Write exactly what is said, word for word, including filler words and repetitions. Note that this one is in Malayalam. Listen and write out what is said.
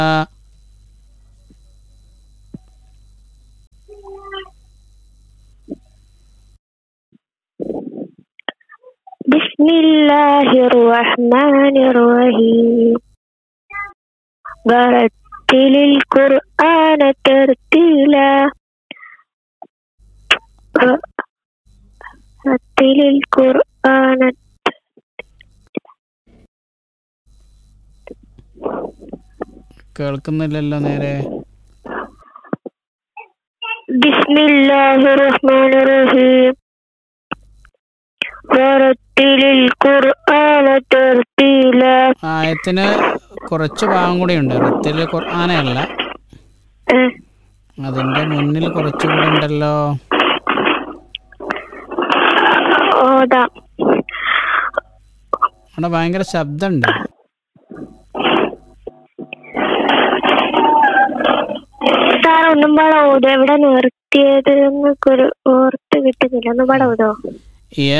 Bismillahirrahmanirrahim. Warattilil Qur'ana tartila. Warattilil Qur'ana. കേൾക്കുന്നില്ലല്ലോ നേരെ. Bismillahirrahmanirrahim. Warattilil Qur'ana tartila. ആയത്തിന് കുറച്ച് ഭാഗം കൂടി ഉണ്ട്. റത്തിൽ ഖുർആനല്ല, അതിന്റെ മുന്നിൽ കുറച്ചുകൂടി ഉണ്ടല്ലോ. ഓതാ. അവിടെ ഭയങ്കര ശബ്ദമുണ്ട്. സാർ ഒന്നും പാടെ ഓതോ. എവിടെ നിർത്തിയത് എന്നൊക്കെ ഒരു ഓർത്ത് കിട്ടുന്നില്ല. ഒന്നും പാടെ ഓതോ.